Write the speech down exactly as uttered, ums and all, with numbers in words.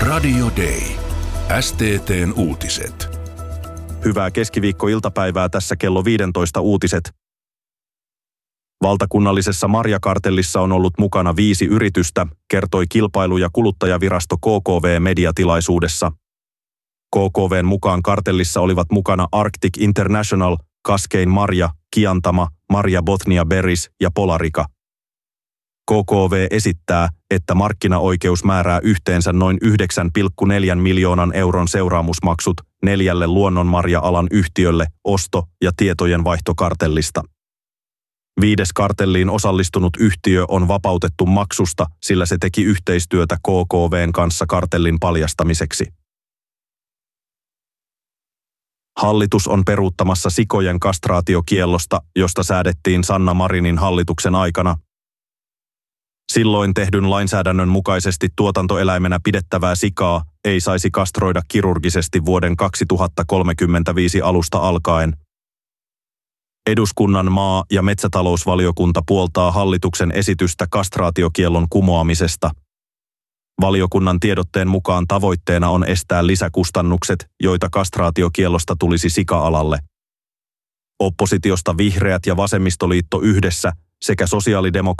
Radio Day. S T T:n uutiset. Hyvää keskiviikkoiltapäivää, tässä kello viisitoista uutiset. Valtakunnallisessa marjakartellissa on ollut mukana viisi yritystä, kertoi Kilpailu- ja kuluttajavirasto K K V mediatilaisuudessa. K K V:n mukaan kartellissa olivat mukana Arctic International, Cascade Marja, Kiantama, Marja Botnia Berries ja Polarica. K K V esittää, että markkinaoikeus määrää yhteensä noin yhdeksän pilkku neljä miljoonan euron seuraamusmaksut neljälle luonnonmarja-alan yhtiölle osto- ja tietojenvaihtokartellista. Viides kartelliin osallistunut yhtiö on vapautettu maksusta, sillä se teki yhteistyötä K K V:n kanssa kartellin paljastamiseksi. Hallitus on peruuttamassa sikojen kastraatiokiellosta, josta säädettiin Sanna Marinin hallituksen aikana. Silloin tehdyn lainsäädännön mukaisesti tuotantoeläimenä pidettävää sikaa ei saisi kastroida kirurgisesti vuoden kaksituhattakolmekymmentäviisi alusta alkaen. Eduskunnan maa- ja metsätalousvaliokunta puoltaa hallituksen esitystä kastraatiokiellon kumoamisesta. Valiokunnan tiedotteen mukaan tavoitteena on estää lisäkustannukset, joita kastraatiokiellosta tulisi sika-alalle. Oppositiosta Vihreät ja Vasemmistoliitto yhdessä sekä sosiaalidemokraatit